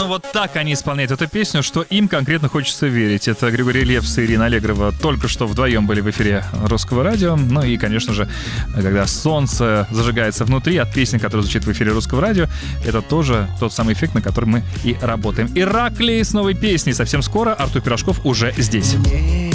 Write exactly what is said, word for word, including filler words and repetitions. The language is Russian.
Ну вот так они исполняют эту песню, что им конкретно хочется верить. Это Григорий Лепс и Ирина Аллегрова только что вдвоем были в эфире Русского радио. Ну и, конечно же, когда солнце зажигается внутри от песни, которая звучит в эфире Русского радио, это тоже тот самый эффект, на который мы и работаем. Ираклий с новой песней совсем скоро. Артур Пирожков уже здесь.